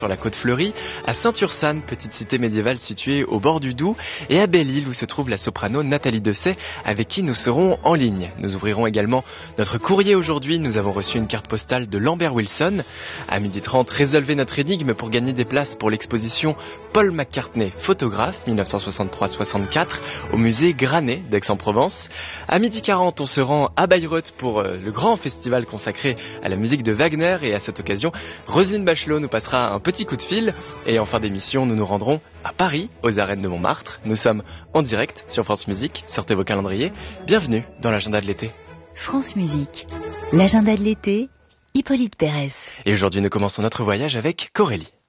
sur la côte fleurie, à Saint-Ursanne, petite cité médiévale située au bord du Doubs, et à Belle-Île où se trouve la soprano Nathalie Dessay, avec qui nous serons en ligne. Nous ouvrirons également notre courrier aujourd'hui. Nous avons reçu une carte postale de Lambert Wilson. À 12h30, résolvez notre énigme pour gagner des places pour l'exposition Paul McCartney, photographe 1963-64, au musée Granet d'Aix-en-Provence. À 12h40, on se rend à Bayreuth pour le grand festival consacré à la musique de Wagner, et à cette occasion, Roselyne Bachelot nous passera un petit coup de fil, et en fin d'émission, nous nous rendrons à Paris, aux arènes de Montmartre. Nous sommes en direct sur France Musique, sortez vos calendriers. Bienvenue dans l'agenda de l'été. France Musique, l'agenda de l'été, Hippolyte Pérez. Et aujourd'hui, nous commençons notre voyage avec Corélie.